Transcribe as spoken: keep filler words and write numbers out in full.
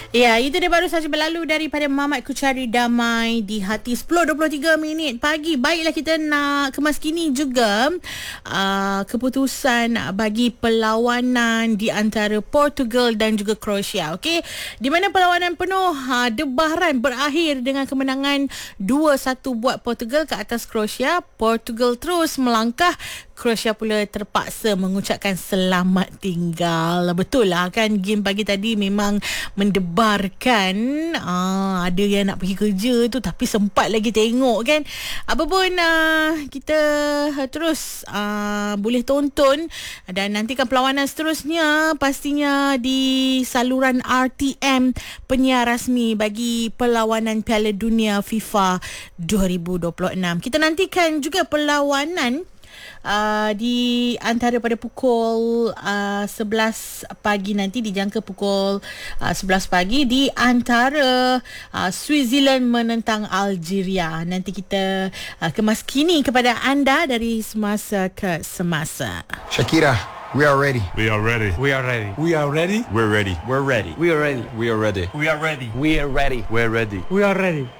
Ya, itu dia baru saja berlalu daripada Mamat Kucari Damai di Hati. Sepuluh dua puluh tiga minit pagi. Baiklah, kita nak kemas kini juga uh, keputusan bagi perlawanan di antara Portugal dan juga Croatia. Okey, di mana perlawanan penuh uh, debaran berakhir dengan kemenangan dua satu buat Portugal ke atas Croatia. Portugal terus melangkah, Croatia pula terpaksa mengucapkan selamat tinggal. Betul lah kan, game pagi tadi memang mendebarkan. Aa, ada yang nak pergi kerja tu tapi sempat lagi tengok kan. Apa pun aa, kita terus aa, boleh tonton dan nantikan perlawanan seterusnya pastinya di saluran R T M, penyiar rasmi bagi perlawanan Piala Dunia FIFA dua ribu dua puluh enam. Kita nantikan juga perlawanan Uh, di antara pada pukul uh, sebelas pagi nanti, dijangka pukul uh, sebelas pagi di antara uh, Switzerland menentang Algeria. Nanti kita uh, kemas kini kepada anda dari semasa ke semasa. Shakira, we are ready. We are ready. We are ready. We are ready. We're ready. We're ready. We are ready. We are ready. We are ready. We are ready. We're ready. We are ready.